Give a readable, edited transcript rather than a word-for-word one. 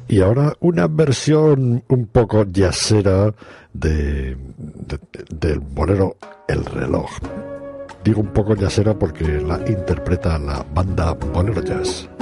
Y ahora una versión un poco jazzera del bolero El reloj. Digo un poco jazzera porque la interpreta la banda Bolero Jazz.